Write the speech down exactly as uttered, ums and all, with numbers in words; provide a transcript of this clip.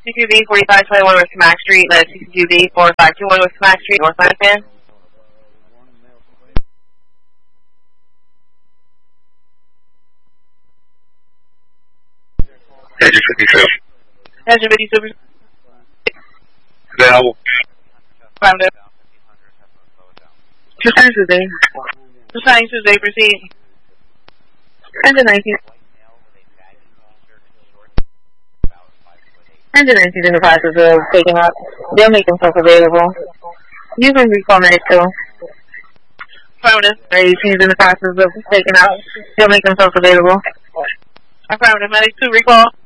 C Q B forty-five twenty-one West Max Street, let C Q B forty-five twenty-one West Max Street, North Lantern. Engine fifty-two. Engine fifty-two. Available. Found it. Two signs today. Two signs today, proceed. Engine nineteen. Engine nineteen in the process of taking up. They'll make themselves available. You can recall ninety-two. Affirmative. eighteen's in the process of taking out. They'll make themselves available. Affirmative. ninety-two, recall.